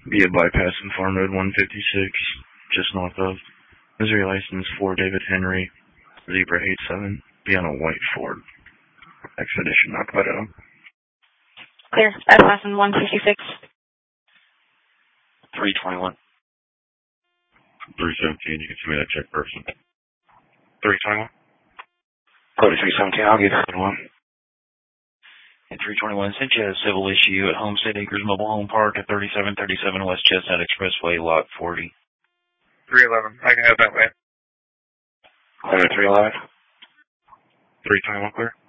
Be a bypass in Farm Road 156, just north of. Missouri license for David Henry, Zebra 87. Be on a white Ford Expedition, not Photo. Clear. Bypass in 156. 321. 317, you can send me that check person. 321. Code 317, I'll get that one. And 321 sent you a civil issue at Homestead Acres Mobile Home Park at 3737 West Chestnut Expressway, Lot 40. 311. I can have that way. Clear 311. 321 clear.